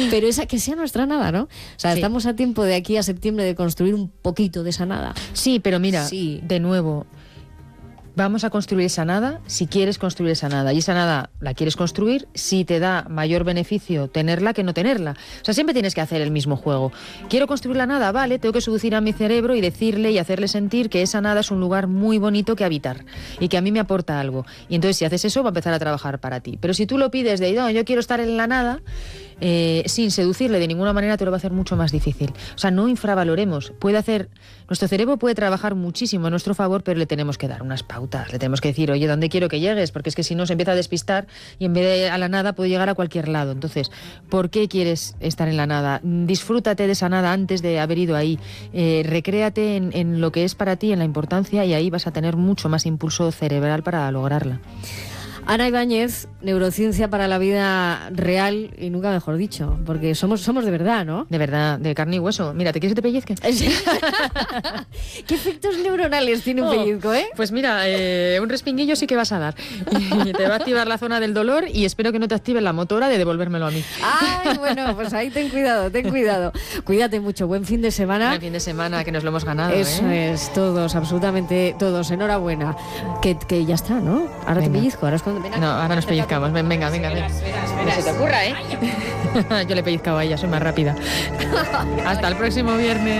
Pero esa que sea nuestra nada, ¿no? O sea, estamos a tiempo de aquí a septiembre de construir un poquito de esa nada. Sí, pero mira, de nuevo, vamos a construir esa nada si quieres construir esa nada. Y esa nada la quieres construir si te da mayor beneficio tenerla que no tenerla. O sea, siempre tienes que hacer el mismo juego. Quiero construir la nada, vale, tengo que seducir a mi cerebro y decirle y hacerle sentir que esa nada es un lugar muy bonito que habitar y que a mí me aporta algo. Y entonces si haces eso va a empezar a trabajar para ti. Pero si tú lo pides de, no, yo quiero estar en la nada, sin seducirle de ninguna manera, te lo va a hacer mucho más difícil. O sea, no infravaloremos. Nuestro cerebro puede trabajar muchísimo a nuestro favor, pero le tenemos que dar unas pautas. Le tenemos que decir, oye, ¿dónde quiero que llegues? Porque es que si no se empieza a despistar y en vez de a la nada puede llegar a cualquier lado. Entonces, ¿por qué quieres estar en la nada? Disfrútate de esa nada antes de haber ido ahí. Recréate en lo que es para ti, en la importancia, y ahí vas a tener mucho más impulso cerebral para lograrla. Ana Ibáñez, neurociencia para la vida real y nunca mejor dicho, porque somos de verdad, ¿no? De verdad, de carne y hueso. Mira, ¿te quieres que te pellizque? ¿Qué efectos neuronales tiene un pellizco, Pues mira, un respinguillo sí que vas a dar. Y te va a activar la zona del dolor y espero que no te active la motora de devolvérmelo a mí. Ay, bueno, pues ahí ten cuidado. Cuídate mucho, buen fin de semana. Buen fin de semana, que nos lo hemos ganado. Eso es, todos, absolutamente todos. Enhorabuena. Que ya está, ¿no? Ahora te pellizco, ahora es cuando... No, ahora nos pellizcamos. Venga. No se te ocurra, Yo le he pellizcado a ella, soy más rápida. Hasta el próximo viernes.